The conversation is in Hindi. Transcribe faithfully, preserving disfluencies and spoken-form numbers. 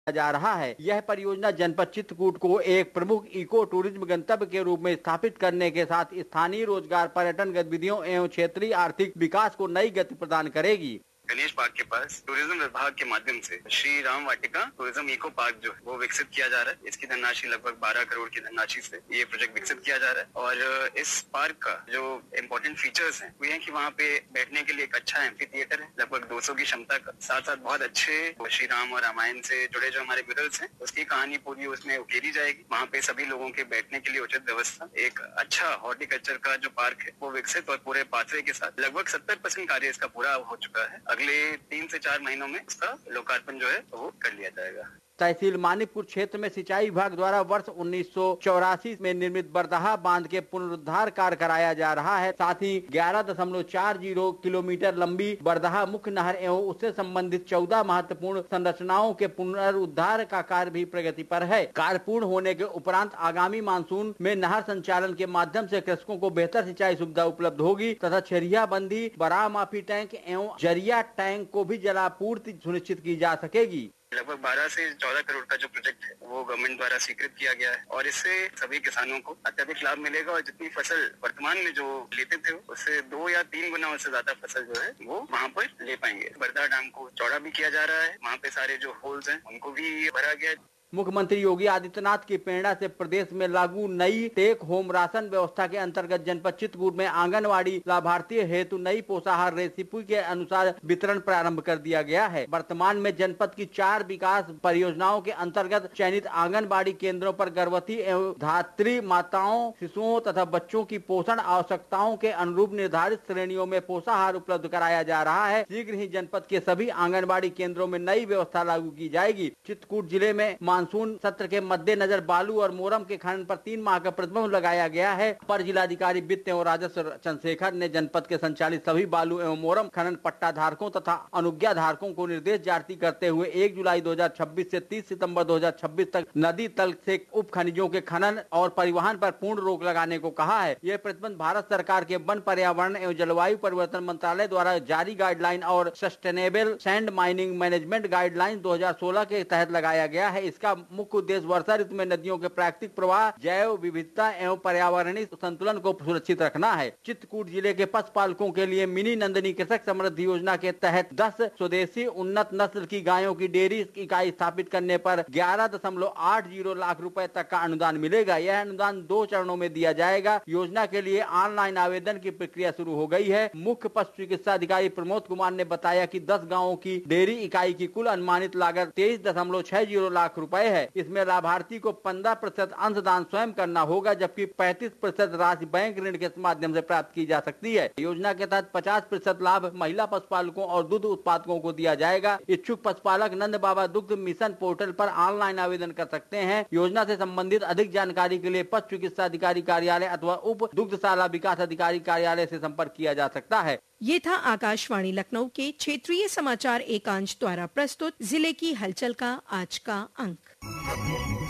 जा रहा है। यह परियोजना जनपद चित्रकूट को एक प्रमुख इको टूरिज्म गंतव्य के रूप में स्थापित करने के साथ स्थानीय रोजगार, पर्यटन गतिविधियों एवं क्षेत्रीय आर्थिक विकास को नई गति प्रदान करेगी। गणेश पार्क के पास टूरिज्म विभाग के माध्यम से श्री राम वाटिका टूरिज्म इको पार्क जो है वो विकसित किया जा रहा है। इसकी धनराशि लगभग बारह करोड़ की धनराशि से ये प्रोजेक्ट विकसित किया जा रहा है। और इस पार्क का जो इम्पोर्टेंट फीचर्स हैं वो ये है कि वहाँ पे बैठने के लिए एक अच्छा एम्फी थिएटर है लगभग दो सौ की क्षमता का, साथ साथ बहुत अच्छे श्री राम और रामायण से जुड़े जो हमारे म्यूरल्स हैं उसकी कहानी पूरी उसमें उकेरी जाएगी। वहाँ पे सभी लोगों के बैठने के लिए उचित व्यवस्था, एक अच्छा हॉर्टिकल्चर का जो पार्क है वो विकसित और पूरे पाथवे के साथ लगभग सत्तर परसेंट कार्य इसका पूरा हो चुका है। अगले तीन से चार महीनों में इसका लोकार्पण जो है वो कर लिया जाएगा। तहसील मानिकपुर क्षेत्र में सिंचाई विभाग द्वारा वर्ष उन्नीस सौ चौरासी में निर्मित बरदहा बांध के पुनरुद्धार कार्य कराया जा रहा है। साथ ही ग्यारह दशमलव चार जीरो किलोमीटर लंबी बरदहा मुख्य नहर एवं उससे संबंधित चौदह महत्वपूर्ण संरचनाओं के पुनरुद्धार का कार्य भी प्रगति पर है। कार्य पूर्ण होने के उपरांत आगामी मानसून में नहर संचालन के माध्यम से कृषकों को बेहतर सिंचाई सुविधा उपलब्ध होगी तथा छरिया बंदी, बराह माफी टैंक एवं जरिया टैंक को भी जलापूर्ति सुनिश्चित की जा सकेगी। लगभग बारह से चौदह करोड़ का जो प्रोजेक्ट है वो गवर्नमेंट द्वारा स्वीकृत किया गया है और इससे सभी किसानों को अत्यधिक लाभ मिलेगा और जितनी फसल वर्तमान में जो लेते थे उससे दो या तीन गुना उससे ज्यादा फसल जो है वो वहाँ पर ले पाएंगे। बरदहा डैम को चौड़ा भी किया जा रहा है, वहाँ पे सारे जो होल्स हैं उनको भी भरा गया है। मुख्यमंत्री योगी आदित्यनाथ की प्रेरणा से प्रदेश में लागू नई टेक होम राशन व्यवस्था के अंतर्गत जनपद चित्रकूट में आंगनवाड़ी लाभार्थी हेतु नई पोषाहार रेसिपी के अनुसार वितरण प्रारंभ कर दिया गया है। वर्तमान में जनपद की चार विकास परियोजनाओं के अंतर्गत चयनित आंगनबाड़ी केंद्रों पर गर्भवती एवं धात्री माताओं, शिशुओं तथा बच्चों की पोषण आवश्यकताओं के अनुरूप निर्धारित श्रेणियों में पोषाहार उपलब्ध कराया जा रहा है। शीघ्र ही जनपद के सभी आंगनबाड़ी केंद्रों में नई व्यवस्था लागू की जाएगी। चित्रकूट जिले में मानसून सत्र के मद्देनजर बालू और मोरम के खनन पर तीन माह का प्रतिबंध लगाया गया है। अपर जिलाधिकारी वित्त एवं राजस्व चंद्रशेखर ने जनपद के संचालित सभी बालू एवं मोरम खनन पट्टा धारकों तथा अनुज्ञा धारकों को निर्देश जारी करते हुए एक जुलाई दो हजार छब्बीस से तीस सितंबर दो हजार छब्बीस तक नदी तल से उप खनिजों के खनन और परिवहन पर पूर्ण रोक लगाने को कहा है। यह प्रतिबंध भारत सरकार के वन, पर्यावरण एवं जलवायु परिवर्तन मंत्रालय द्वारा जारी गाइडलाइन और sustainable sand mining management guideline दो हजार सोलह के तहत लगाया गया है। इसका मुख्य उद्देश्य वर्षा ऋतु में नदियों के प्राकृतिक प्रवाह, जैव विविधता एवं पर्यावरणीय संतुलन को सुरक्षित रखना है। चित्रकूट जिले के पशुपालकों के लिए मिनी नंदिनी कृषक समृद्धि योजना के तहत दस स्वदेशी उन्नत नस्ल की गायों की डेयरी इकाई स्थापित करने पर ग्यारह दशमलव आठ जीरो लाख रुपए तक का अनुदान मिलेगा। यह अनुदान दो चरणों में दिया जाएगा। योजना के लिए ऑनलाइन आवेदन की प्रक्रिया शुरू हो गई है। मुख्य पशु चिकित्सा अधिकारी प्रमोद कुमार ने बताया कि दस गाँवों की डेयरी इकाई की कुल अनुमानित लागत तेईस दशमलव छह जीरो लाख रुपए है। इसमें लाभार्थी को पंद्रह प्रतिशत अंशदान स्वयं करना होगा, जबकि पैंतीस प्रतिशत राशि बैंक ऋण के माध्यम से प्राप्त की जा सकती है। योजना के तहत पचास प्रतिशत लाभ महिला पशुपालकों और दूध उत्पादकों को दिया जाएगा। इच्छुक पशुपालक नंद बाबा दुग्ध मिशन पोर्टल पर ऑनलाइन आवेदन कर सकते हैं। योजना से संबंधित अधिक जानकारी के लिए पशु चिकित्सा अधिकारी कार्यालय अथवा उप दुग्धशाला विकास अधिकारी कार्यालय से संपर्क किया जा सकता है। ये था आकाशवाणी लखनऊ के क्षेत्रीय समाचार एकांश द्वारा प्रस्तुत जिले की हलचल का आज का अंक।